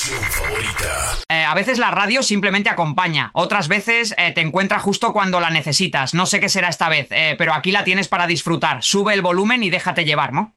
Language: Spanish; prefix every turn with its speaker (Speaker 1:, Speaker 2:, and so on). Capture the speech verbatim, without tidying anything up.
Speaker 1: estación favorita.
Speaker 2: Eh, a veces la radio simplemente acompaña, otras veces eh, te encuentra justo cuando la necesitas. No sé qué será esta vez, eh, pero aquí la tienes para disfrutar. Sube el volumen y déjate llevar, ¿no?